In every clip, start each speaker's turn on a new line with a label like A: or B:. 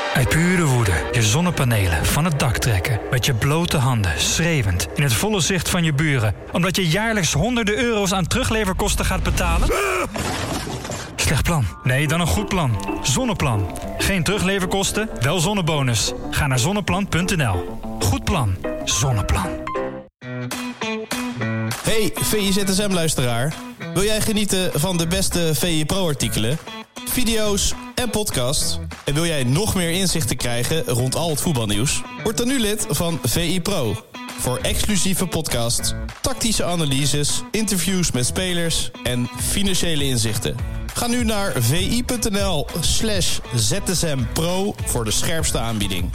A: Uit pure woede je zonnepanelen van het dak trekken. Met je blote handen, schreeuwend, in het volle zicht van je buren. Omdat je jaarlijks honderden euro's aan terugleverkosten gaat betalen? Slecht plan. Nee, dan een goed plan. Zonneplan. Geen terugleverkosten, wel zonnebonus. Ga naar zonneplan.nl. Goed plan. Zonneplan.
B: Hey, VI-ZSM-luisteraar. Wil jij genieten van de beste VI Pro-artikelen, video's en podcasts? En wil jij nog meer inzichten krijgen rond al het voetbalnieuws? Word dan nu lid van VI Pro. Voor exclusieve podcasts, tactische analyses, interviews met spelers en financiële inzichten. Ga nu naar vi.nl/ZSMPro voor de scherpste aanbieding.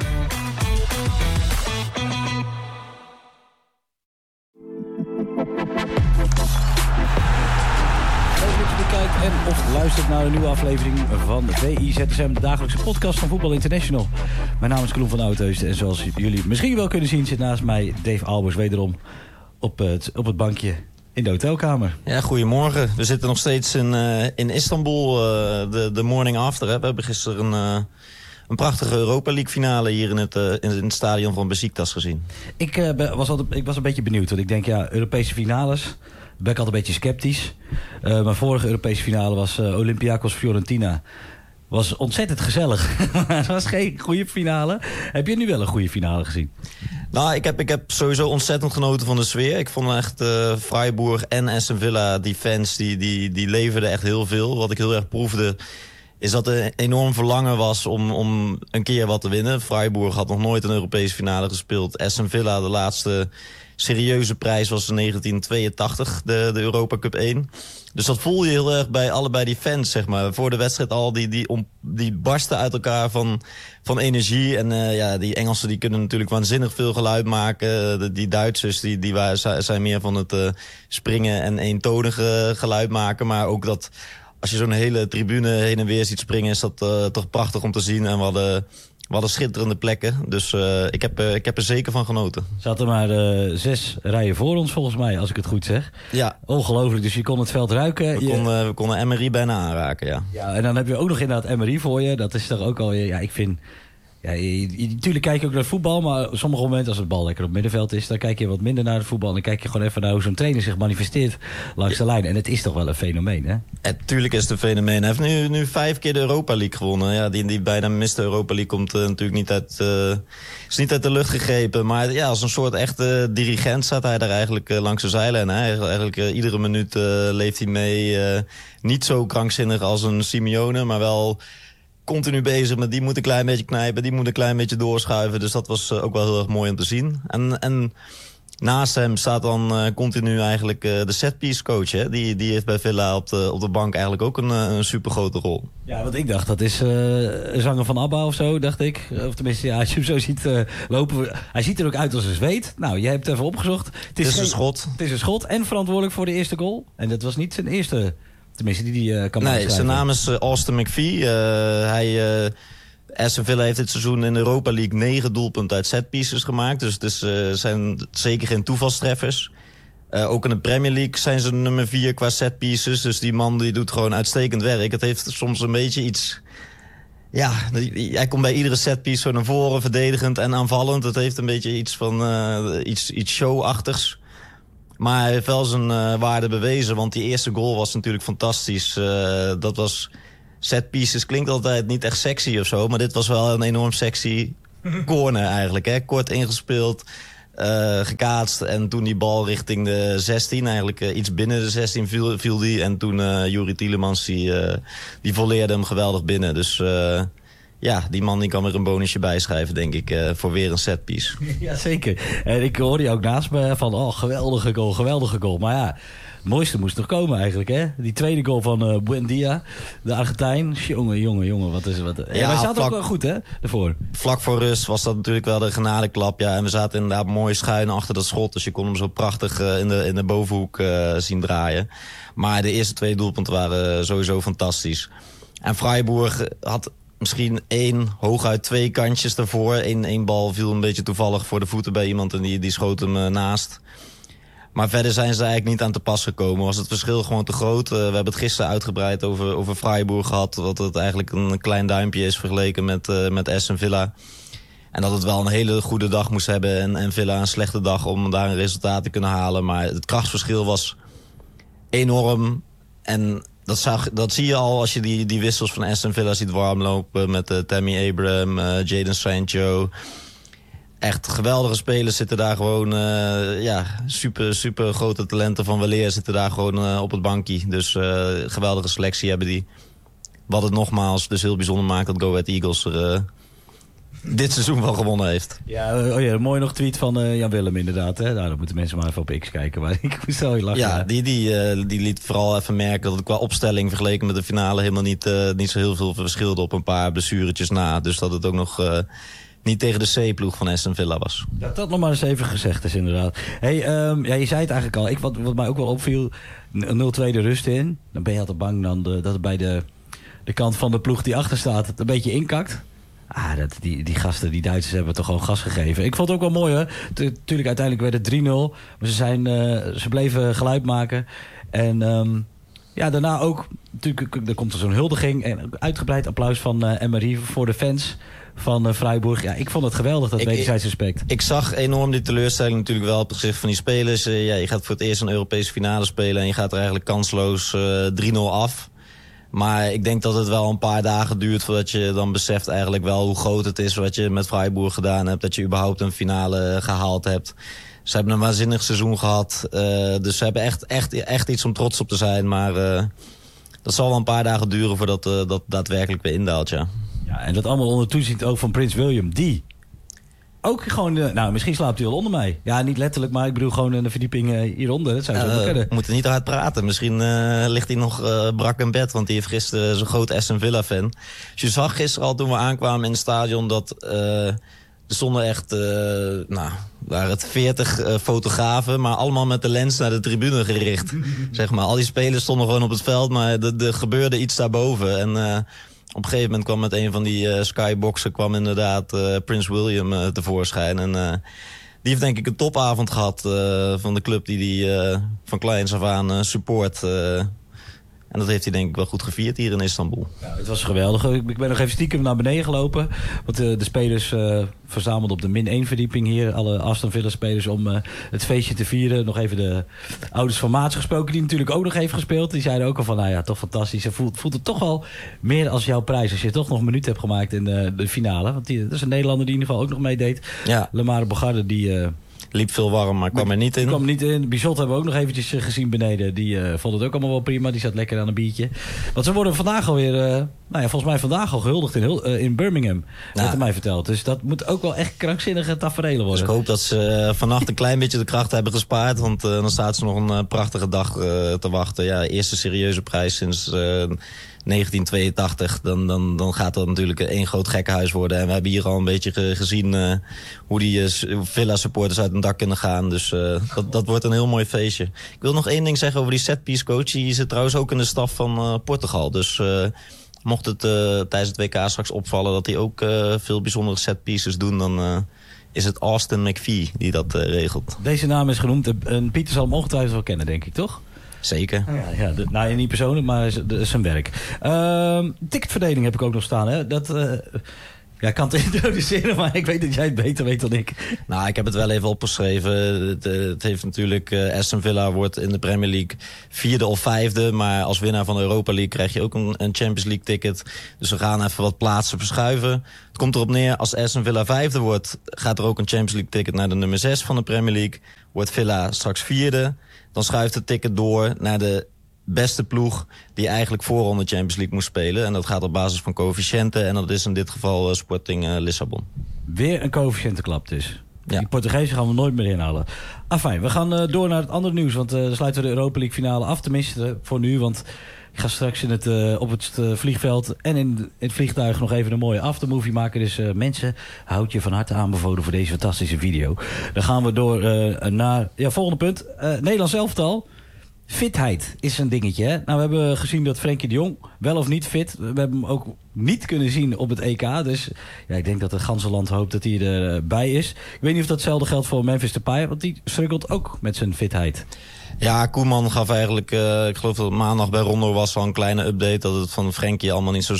C: En of luistert naar een nieuwe aflevering van de VI-ZSM, de dagelijkse podcast van Voetbal International. Mijn naam is Koen van Oudheusden en zoals jullie misschien wel kunnen zien zit naast mij Dave Albers wederom op het bankje in de hotelkamer.
D: Ja, goedemorgen. We zitten nog steeds in Istanbul, de morning after. Hè. We hebben gisteren een prachtige Europa League finale hier in het stadion van Beşiktaş gezien.
C: Ik was een beetje benieuwd, want ik denk Europese finales. Ben ik altijd een beetje sceptisch. Mijn vorige Europese finale was Olympiakos-Fiorentina. Was ontzettend gezellig. Het was geen goede finale. Heb je nu wel een goede finale gezien?
D: Nou, ik heb sowieso ontzettend genoten van de sfeer. Ik vond echt Freiburg en Aston Villa, die fans, die leverden echt heel veel. Wat ik heel erg proefde, is dat er enorm verlangen was om een keer wat te winnen. Freiburg had nog nooit een Europese finale gespeeld. Aston Villa, de laatste serieuze prijs was in 1982, de Europa Cup 1. Dus dat voel je heel erg bij allebei die fans, zeg maar. Voor de wedstrijd al, die barsten uit elkaar van energie. En die Engelsen die kunnen natuurlijk waanzinnig veel geluid maken. Die Duitsers die zijn meer van het springen en eentonige geluid maken. Maar ook dat, als je zo'n hele tribune heen en weer ziet springen, is dat toch prachtig om te zien. En we hadden schitterende plekken, dus ik heb er zeker van genoten.
C: Er zaten maar 6 rijen voor ons volgens mij, als ik het goed zeg. Ja. Ongelooflijk, dus je kon het veld ruiken.
D: We konden MRI bijna aanraken, ja. Ja,
C: en dan heb je ook nog inderdaad MRI voor je. Dat is toch ook al, ja, ik vind... Ja, natuurlijk kijk je ook naar voetbal, maar op sommige momenten als het bal lekker op middenveld is, dan kijk je wat minder naar het voetbal. En dan kijk je gewoon even naar hoe zo'n trainer zich manifesteert langs de lijn. En het is toch wel een fenomeen, hè? Tuurlijk
D: is het een fenomeen. Hij heeft nu 5 keer de Europa League gewonnen. Ja, die bijna miste Europa League komt natuurlijk niet is niet uit de lucht gegrepen. Maar ja, als een soort echte dirigent staat hij daar eigenlijk langs de zijlijn. Eigenlijk iedere minuut leeft hij mee. Niet zo krankzinnig als een Simeone, maar wel continu bezig met die moet een klein beetje knijpen, die moet een klein beetje doorschuiven. Dus dat was ook wel heel erg mooi om te zien. En naast hem staat dan continu eigenlijk de setpiece coach. Hè? Die heeft bij Villa op de bank eigenlijk ook een supergrote rol. Ja, want ik dacht, dat is een zanger van ABBA of zo, dacht ik. Of tenminste, ja, als je hem zo ziet lopen. Hij ziet er ook uit als een Zweed. Nou, jij hebt het even opgezocht. Het is een Schot. Het is een Schot en verantwoordelijk voor de eerste goal. En dat was niet zijn eerste. Tenminste, die kan nee, zijn naam is Austin McPhee. Aston Villa heeft dit seizoen in de Europa League 9 doelpunten uit setpieces gemaakt. Dus het zijn zeker geen toevalstreffers. Ook in de Premier League zijn ze nummer 4 qua setpieces. Dus die man die doet gewoon uitstekend werk. Het heeft soms een beetje iets... Ja, hij komt bij iedere setpiece zo naar voren, verdedigend en aanvallend. Het heeft een beetje iets van iets showachtigs. Maar hij heeft wel zijn waarde bewezen, want die eerste goal was natuurlijk fantastisch. Dat was setpieces, klinkt altijd niet echt sexy of zo, maar dit was wel een enorm sexy corner eigenlijk. Hè? Kort ingespeeld, gekaatst en toen die bal richting de 16, eigenlijk iets binnen de 16 viel die. En toen Youri Tielemans, die volleerde hem geweldig binnen. Dus ja, die man die kan weer een bonusje bijschrijven, denk ik, voor weer een setpiece. Ja, zeker. En ik hoorde je ook naast me van, geweldige goal. Maar ja, het mooiste moest nog komen eigenlijk, hè? Die tweede goal van Buendia, de Argentijn. Jongen, wat is het? Ja, wij zaten ook wel goed, hè, daarvoor. Vlak voor rust was dat natuurlijk wel de genadeklap, ja. En we zaten inderdaad mooi schuin achter dat schot, dus je kon hem zo prachtig in de bovenhoek zien draaien. Maar de eerste 2 doelpunten waren sowieso fantastisch. En Freiburg had misschien 1, hooguit 2 kantjes daarvoor. Eén bal viel een beetje toevallig voor de voeten bij iemand en die schoot hem naast. Maar verder zijn ze eigenlijk niet aan te pas gekomen. Was het verschil gewoon te groot. We hebben het gisteren uitgebreid over Freiburg gehad. Wat het eigenlijk een klein duimpje is vergeleken met Aston Villa. En dat het wel een hele goede dag moest hebben. En Villa een slechte dag om daar een resultaat te kunnen halen. Maar het krachtsverschil was enorm. En dat zie je al als je die wissels van Aston Villa ziet warmlopen. Met Tammy Abraham, Jadon Sancho. Echt geweldige spelers zitten daar gewoon. Super grote talenten van weleer zitten daar gewoon op het bankje. Dus geweldige selectie hebben die. Wat het nogmaals dus heel bijzonder maakt dat Go Ahead Eagles er dit seizoen wel gewonnen heeft.
C: Ja, mooi nog tweet van Jan Willem inderdaad. Hè? Nou, dan moeten mensen maar even op X kijken. Maar ik moest wel heel lachen.
D: Ja, die liet vooral even merken dat het qua opstelling vergeleken met de finale helemaal niet zo heel veel verschilde op een paar blessuretjes na. Dus dat het ook nog niet tegen de C-ploeg van Aston Villa was.
C: Dat nog maar eens even gezegd is inderdaad. Hey, je zei het eigenlijk al. Wat mij ook wel opviel, 0-2 de rust in. Dan ben je altijd bang dat het bij de kant van de ploeg die achter staat het een beetje inkakt. Die gasten, die Duitsers hebben toch gewoon gas gegeven. Ik vond het ook wel mooi, hè. Tuurlijk, uiteindelijk werd het 3-0. Maar ze bleven geluid maken. En daarna ook, natuurlijk, er komt er zo'n huldiging. En uitgebreid applaus van MRI voor de fans van Freiburg. Ja, ik vond het geweldig, dat wederzijds respect.
D: Ik zag enorm die teleurstelling natuurlijk wel op het gezicht van die spelers. Je gaat voor het eerst een Europese finale spelen en je gaat er eigenlijk kansloos 3-0 af. Maar ik denk dat het wel een paar dagen duurt voordat je dan beseft eigenlijk wel hoe groot het is wat je met Freiburg gedaan hebt. Dat je überhaupt een finale gehaald hebt. Ze hebben een waanzinnig seizoen gehad. Dus ze hebben echt iets om trots op te zijn. Maar dat zal wel een paar dagen duren voordat dat daadwerkelijk weer indaalt, ja. Ja,
C: en dat allemaal onder toezicht ook van Prins William. Die ook gewoon, misschien slaapt hij wel onder mij. Ja, niet letterlijk, maar ik bedoel gewoon een verdieping hieronder. Dat zou zo kunnen.
D: We moeten niet te hard praten. Misschien ligt hij nog brak in bed, want hij heeft gisteren zo'n groot Aston Villa fan. Dus je zag gisteren al toen we aankwamen in het stadion dat er stonden echt, waren het 40 fotografen, maar allemaal met de lens naar de tribune gericht. Zeg maar, al die spelers stonden gewoon op het veld, maar er gebeurde iets daarboven. En op een gegeven moment kwam met een van die skyboxen kwam inderdaad Prins William tevoorschijn. En die heeft denk ik een topavond gehad van de club die van kleins af aan support. En dat heeft hij denk ik wel goed gevierd hier in Istanbul.
C: Ja, het was geweldig. Ik ben nog even stiekem naar beneden gelopen. Want de spelers verzamelden op de min 1 verdieping hier. Alle Aston Villa spelers om het feestje te vieren. Nog even de ouders van Maats gesproken. Die natuurlijk ook nog heeft gespeeld. Die zeiden ook al van, toch fantastisch. Je voelt het toch wel meer als jouw prijs. Als je toch nog een minuut hebt gemaakt in de finale. Want dat is een Nederlander die in ieder geval ook nog meedeed. Ja. Lemare Bogarde die
D: liep veel warm, maar kwam er niet in.
C: Kwam niet in. Bizot hebben we ook nog eventjes gezien beneden. Die vond het ook allemaal wel prima. Die zat lekker aan een biertje. Want ze worden vandaag alweer, volgens mij vandaag al gehuldigd in Birmingham. Werd er mij verteld. Dus dat moet ook wel echt krankzinnige taferelen worden.
D: Dus ik hoop dat ze vannacht een klein beetje de kracht hebben gespaard. Want dan staat ze nog een prachtige dag te wachten. Ja, eerste serieuze prijs sinds 1982, dan gaat dat natuurlijk één groot gekkenhuis worden. En we hebben hier al een beetje gezien hoe die Villa-supporters uit een dak kunnen gaan. Dus dat wordt een heel mooi feestje. Ik wil nog één ding zeggen over die setpiece coach. Die zit trouwens ook in de staf van Portugal. Dus mocht het tijdens het WK straks opvallen dat hij ook veel bijzondere setpieces doen, dan is het Austin McPhee die dat regelt.
C: Deze naam is genoemd. En Pieter zal hem ongetwijfeld wel kennen, denk ik, toch?
D: Zeker.
C: Niet persoonlijk, maar zijn werk. Ticketverdeling heb ik ook nog staan. Hè? Ik kan het introduceren, maar ik weet dat jij het beter weet dan ik.
D: Nou, ik heb het wel even opgeschreven. Het heeft natuurlijk Aston Villa wordt in de Premier League 4e of 5e. Maar als winnaar van de Europa League krijg je ook een Champions League ticket. Dus we gaan even wat plaatsen verschuiven. Het komt erop neer, als Aston Villa 5e wordt, gaat er ook een Champions League ticket naar de nummer 6 van de Premier League. Wordt Villa straks 4e. Dan schuift het ticket door naar de beste ploeg die eigenlijk voorronde Champions League moest spelen. En dat gaat op basis van coëfficiënten. En dat is in dit geval Sporting Lissabon.
C: Weer een coëfficiëntenklap dus. Ja. Die Portugezen gaan we nooit meer inhalen. Afijn, we gaan door naar het andere nieuws. Want dan sluiten we de Europa League finale af. Tenminste voor nu, want ik ga straks op het vliegveld en in het vliegtuig nog even een mooie aftermovie maken. Dus mensen, houd je van harte aanbevolen voor deze fantastische video. Dan gaan we door naar volgende punt. Nederlands elftal Fitheid is een dingetje, hè? Nou, we hebben gezien dat Frenkie de Jong wel of niet fit. We hebben hem ook niet kunnen zien op het EK. Dus ja, ik denk dat het ganse land hoopt dat hij erbij is. Ik weet niet of datzelfde geldt voor Memphis Depay, want die struggelt ook met zijn fitheid.
D: Ja, Koeman gaf eigenlijk, ik geloof dat het maandag bij Rondo was al een kleine update, dat het van Frenkie allemaal niet zo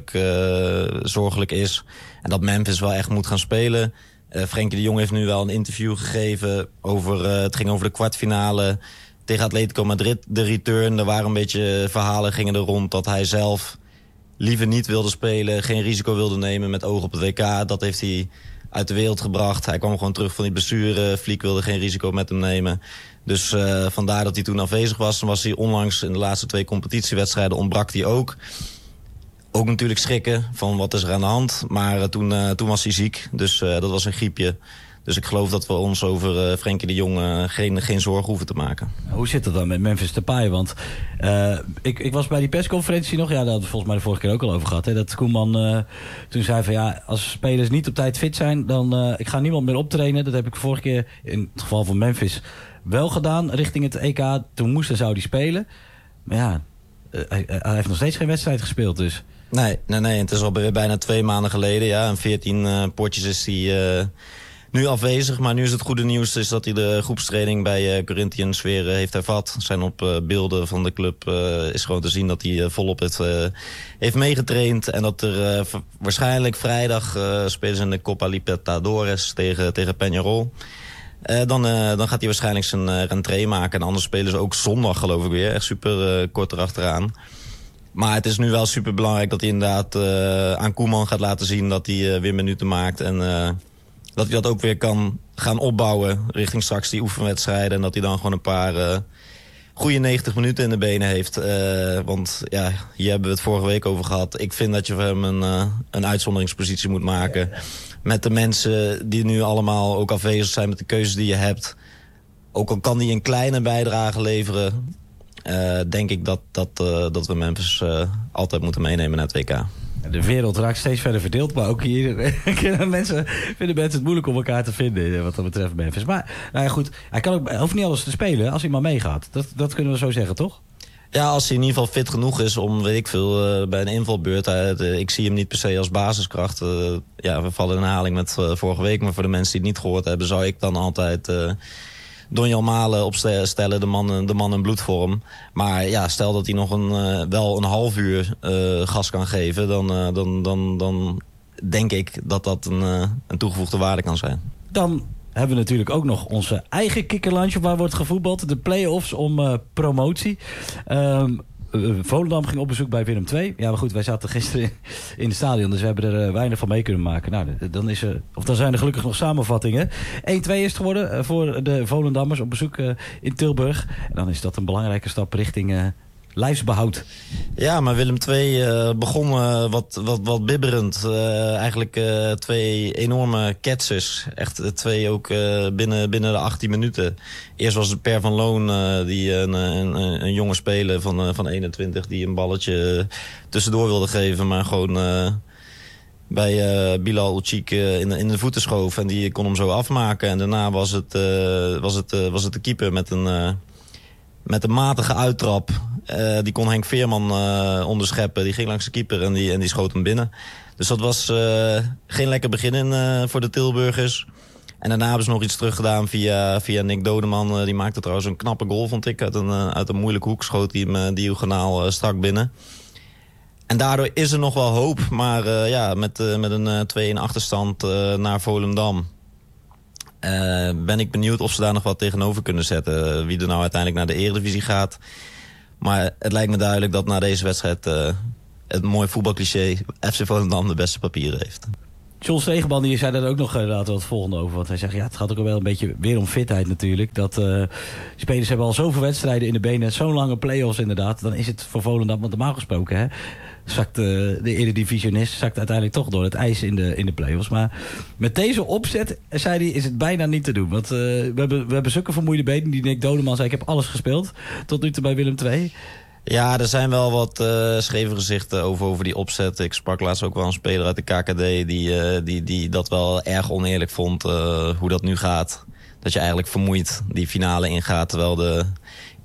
D: zorgelijk is. En dat Memphis wel echt moet gaan spelen. Frenkie de Jong heeft nu wel een interview gegeven het ging over de kwartfinale tegen Atletico Madrid, de return. Er waren een beetje verhalen gingen er rond dat hij zelf liever niet wilde spelen, geen risico wilde nemen met oog op het WK. Dat heeft hij uit de wereld gebracht. Hij kwam gewoon terug van die blessure. Fliek wilde geen risico met hem nemen. Dus vandaar dat hij toen afwezig was. Dan was hij onlangs in de laatste 2 competitiewedstrijden ontbrak hij ook. Ook natuurlijk schrikken van wat is er aan de hand. Maar toen was hij ziek. Dus dat was een griepje. Dus ik geloof dat we ons over Frenkie de Jong geen zorgen hoeven te maken.
C: Hoe zit het dan met Memphis Depay? Want ik was bij die persconferentie nog. Ja, daar hadden we volgens mij de vorige keer ook al over gehad. Hè, dat Koeman toen zei van ja, als spelers niet op tijd fit zijn, dan ik ga niemand meer optrainen. Dat heb ik de vorige keer in het geval van Memphis wel gedaan richting het EK. Toen zou hij spelen. Maar ja, hij heeft nog steeds geen wedstrijd gespeeld dus.
D: Nee. Het is al bijna 2 maanden geleden. Ja, en 14 potjes is hij nu afwezig. Maar nu is het goede nieuws is dat hij de groepstraining bij Corinthians weer heeft hervat. Zijn op beelden van de club is gewoon te zien dat hij volop heeft meegetraind. En dat er waarschijnlijk vrijdag spelen ze in de Copa Libertadores tegen Peñarol. Dan gaat hij waarschijnlijk zijn rentree maken. En anders spelen ze ook zondag geloof ik weer. Echt super kort erachteraan. Maar het is nu wel super belangrijk dat hij inderdaad aan Koeman gaat laten zien dat hij weer minuten maakt. En dat hij dat ook weer kan gaan opbouwen richting straks die oefenwedstrijden. En dat hij dan gewoon een paar goede 90 minuten in de benen heeft. Want ja, hier hebben we het vorige week over gehad. Ik vind dat je voor hem een uitzonderingspositie moet maken. Met de mensen die nu allemaal ook afwezig zijn met de keuzes die je hebt. Ook al kan die een kleine bijdrage leveren, denk ik dat we Memphis altijd moeten meenemen naar het WK.
C: De wereld raakt steeds verder verdeeld, maar ook hier vinden mensen het moeilijk om elkaar te vinden wat dat betreft Memphis. Maar nou ja, goed, hij hoeft niet alles te spelen als hij maar meegaat. Dat kunnen we zo zeggen, toch?
D: Ja, als hij in ieder geval fit genoeg is om, weet ik veel, bij een invalbeurt. Ik zie hem niet per se als basiskracht. Ja, we vallen in herhaling met vorige week. Maar voor de mensen die het niet gehoord hebben, zou ik dan altijd Donjan Malen opstellen, de man in bloedvorm. Maar ja, stel dat hij nog wel een half uur gas kan geven, dan denk ik dat een toegevoegde waarde kan zijn. Dan
C: hebben we natuurlijk ook nog onze eigen kikkerlandje waar wordt gevoetbald. De play-offs om promotie. Volendam ging op bezoek bij Willem II. Ja, maar goed, wij zaten gisteren in het stadion, dus we hebben er weinig van mee kunnen maken. Nou, dan zijn er gelukkig nog samenvattingen. 1-2 is het geworden voor de Volendammers op bezoek in Tilburg. En dan is dat een belangrijke stap richting lijfsbehoud. Ja, maar Willem II begon wat bibberend. Eigenlijk 2 enorme ketsers. Echt 2 ook binnen de 18 minuten. Eerst was het Per van Loon, die een jonge speler van 21... die een balletje tussendoor wilde geven, maar gewoon bij Bilal Ulcik in de voeten schoof. En die kon hem zo afmaken. En daarna was het de keeper met een matige uittrap. Die kon Henk Veerman onderscheppen. Die ging langs de keeper en die schoot hem binnen. Dus dat was geen lekker begin voor de Tilburgers. En daarna hebben ze nog iets teruggedaan via Nick Dodeman. Die maakte trouwens een knappe goal, vond ik. Uit een moeilijke hoek schoot hij hem diagonaal strak binnen. En daardoor is er nog wel hoop. Maar met een 2-1 achterstand naar Volendam ben ik benieuwd of ze daar nog wat tegenover kunnen zetten. Wie er nou uiteindelijk naar de Eredivisie gaat. Maar het lijkt me duidelijk dat na deze wedstrijd het mooie voetbalcliché FC Volendam de beste papieren heeft. John Stegeman die zei daar ook nog inderdaad wat volgende over. Want hij zegt, ja, het gaat ook wel een beetje weer om fitheid natuurlijk. Dat spelers hebben al zoveel wedstrijden in de benen. Zo'n lange play-offs inderdaad. Dan is het voor Volendam, want normaal gesproken, hè, zakt de eredivisionist uiteindelijk toch door het ijs in de play-offs. Maar met deze opzet, zei hij, is het bijna niet te doen. Want we hebben zulke vermoeide benen. Die Nick Dodeman zei, ik heb alles gespeeld tot nu toe bij Willem II. Ja, er zijn wel wat scheve gezichten over die opzet. Ik sprak laatst ook wel een speler uit de KKD die dat wel erg oneerlijk vond, hoe dat nu gaat. Dat je eigenlijk vermoeid die finale ingaat, terwijl de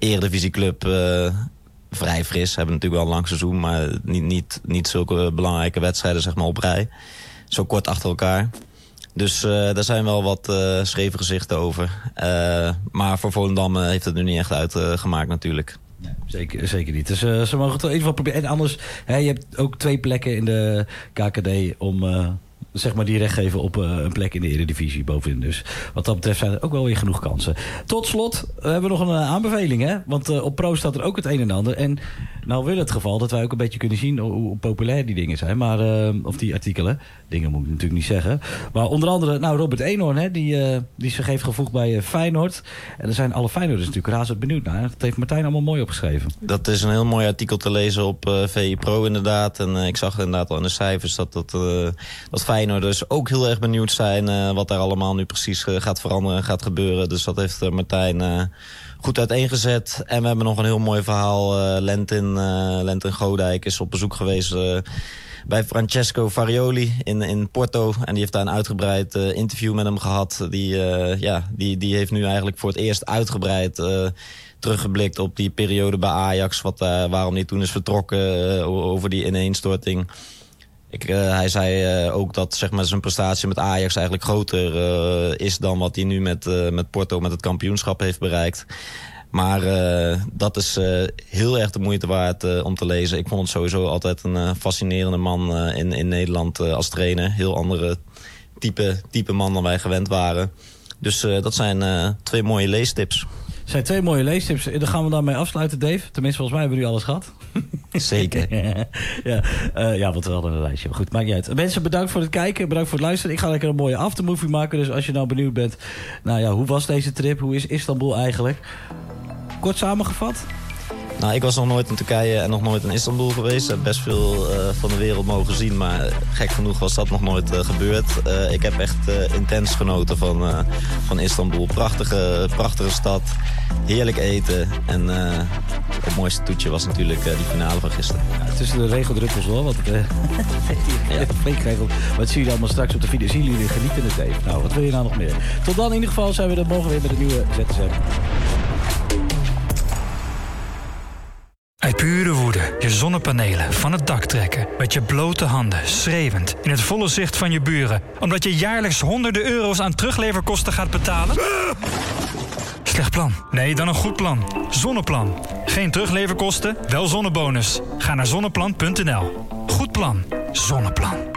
D: eredivisieclub vrij fris. Hebben natuurlijk wel een lang seizoen, maar niet zulke belangrijke wedstrijden zeg maar, op rij. Zo kort achter elkaar. Dus daar zijn wel wat scheve gezichten over. Maar voor Volendam heeft het nu niet echt uitgemaakt natuurlijk.
C: Nee, zeker niet. Dus ze mogen het wel even wat proberen. En anders, je hebt ook 2 plekken in de KKD om zeg maar die recht geven op een plek in de Eredivisie bovenin. Dus wat dat betreft zijn er ook wel weer genoeg kansen. Tot slot hebben we nog een aanbeveling. Hè? Want op Pro staat er ook het een en ander. En nou wil het geval dat wij ook een beetje kunnen zien hoe populair die dingen zijn. Maar, of die artikelen. Dingen moet ik natuurlijk niet zeggen. Maar onder andere Robert Eenhoorn. Hè, die zich heeft gevoegd bij Feyenoord. En er zijn alle Feyenoorders natuurlijk razend benieuwd naar. Dat heeft Martijn allemaal mooi opgeschreven.
D: Dat is een heel mooi artikel te lezen op VI Pro inderdaad. En ik zag inderdaad al in de cijfers dat Feyenoorders ook heel erg benieuwd zijn wat daar allemaal nu precies gaat veranderen, gaat gebeuren. Dus dat heeft Martijn goed uiteengezet. En we hebben nog een heel mooi verhaal. Lentin Godijk is op bezoek geweest bij Francesco Farioli in Porto. En die heeft daar een uitgebreid interview met hem gehad. Die heeft nu eigenlijk voor het eerst uitgebreid teruggeblikt op die periode bij Ajax. Waarom hij toen is vertrokken over die ineenstorting. Hij zei ook dat zeg maar, zijn prestatie met Ajax eigenlijk groter is dan wat hij nu met Porto met het kampioenschap heeft bereikt. Maar dat is heel erg de moeite waard om te lezen. Ik vond het sowieso altijd een fascinerende man in Nederland als trainer. Heel andere type man dan wij gewend waren. Dus dat zijn 2 mooie leestips.
C: Het zijn 2 mooie leestips. Dan gaan we daarmee afsluiten, Dave. Tenminste, volgens mij hebben we nu alles gehad.
D: Zeker.
C: Want we hadden een lijstje. Maar goed, maakt niet uit. Mensen, bedankt voor het kijken. Bedankt voor het luisteren. Ik ga lekker een mooie aftermovie maken. Dus als je nou benieuwd bent... hoe was deze trip? Hoe is Istanbul eigenlijk? Kort samengevat?
D: Nou, ik was nog nooit in Turkije en nog nooit in Istanbul geweest. Ik heb best veel van de wereld mogen zien, maar gek genoeg was dat nog nooit gebeurd. Ik heb echt intens genoten van Istanbul. Prachtige stad, heerlijk eten en het mooiste toetje was natuurlijk die finale van gisteren.
C: Ja, tussen de regeldruppels wel, want wat zie je allemaal straks op de video? Zien jullie genieten het even? Nou, wat wil je nou nog meer? Tot dan in ieder geval zijn we er morgen weer met een nieuwe ZSM.
A: Uit pure woede je zonnepanelen van het dak trekken. Met je blote handen, schreeuwend, in het volle zicht van je buren. Omdat je jaarlijks honderden euro's aan terugleverkosten gaat betalen? Slecht plan. Nee, dan een goed plan. Zonneplan. Geen terugleverkosten, wel zonnebonus. Ga naar zonneplan.nl. Goed plan. Zonneplan.